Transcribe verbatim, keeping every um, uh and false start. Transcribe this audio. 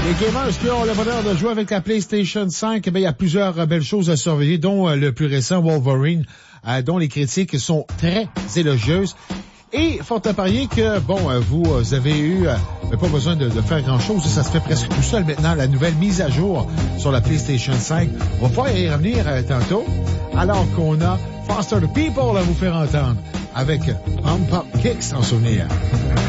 Les gamers qui ont le bonheur de jouer avec la PlayStation cinq, eh bien, il y a plusieurs euh, belles choses à surveiller, dont euh, le plus récent Wolverine, euh, dont les critiques sont très élogieuses. Et fort à parier que, bon, euh, vous, vous avez eu euh, pas besoin de, de faire grand-chose. Ça se fait presque tout seul maintenant, la nouvelle mise à jour sur la PlayStation cinq. On va pouvoir y revenir euh, tantôt, alors qu'on a Faster the People à vous faire entendre avec Pump Up Kicks en souvenir.